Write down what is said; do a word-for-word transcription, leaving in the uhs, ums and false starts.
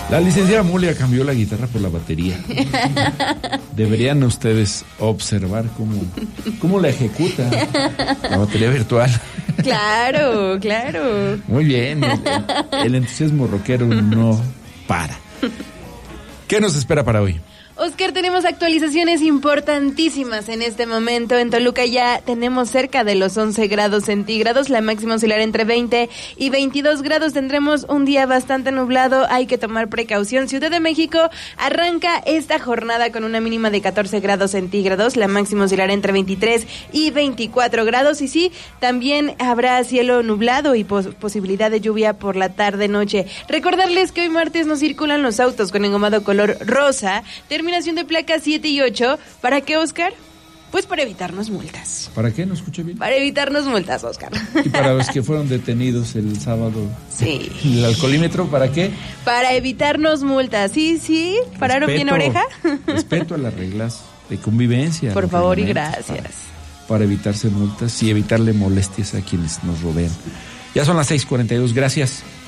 La licenciada Mulia cambió la guitarra por la batería. Deberían ustedes observar cómo, cómo la ejecuta la batería virtual. Claro, claro. Muy bien, el, el, el entusiasmo rockero no para. ¿Qué nos espera para hoy? Oscar, tenemos actualizaciones importantísimas en este momento. En Toluca ya tenemos cerca de los once grados centígrados, la máxima oscilará entre veinte y veintidós grados. Tendremos un día bastante nublado, hay que tomar precaución. Ciudad de México arranca esta jornada con una mínima de catorce grados centígrados, la máxima oscilará entre veintitrés y veinticuatro grados. Y sí, también habrá cielo nublado y pos- posibilidad de lluvia por la tarde-noche. Recordarles que hoy martes no circulan los autos con engomado color rosa, terminación de placas siete y ocho. ¿Para qué, Oscar? Pues para evitarnos multas. ¿Para qué? ¿No escuché bien? Para evitarnos multas, Oscar. Y para los que fueron detenidos el sábado. Sí. ¿El alcoholímetro para qué? Para evitarnos multas. Sí, sí. ¿Pararon Respeto, bien oreja? Respeto a las reglas de convivencia. Por favor y reglamentos, gracias. Para, para evitarse multas y evitarle molestias a quienes nos rodean. Ya son las seis cuarenta y dos. Gracias.